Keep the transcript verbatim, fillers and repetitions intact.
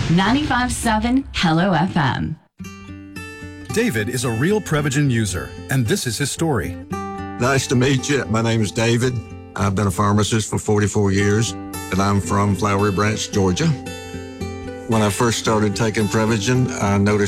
ninety-five point seven Hello F M. David is a real Prevagen user, and this is his story. Nice to meet you. My name is David. I've been a pharmacist for forty-four years, and I'm from Flowery Branch, Georgia. When I first started taking Prevagen, I noticed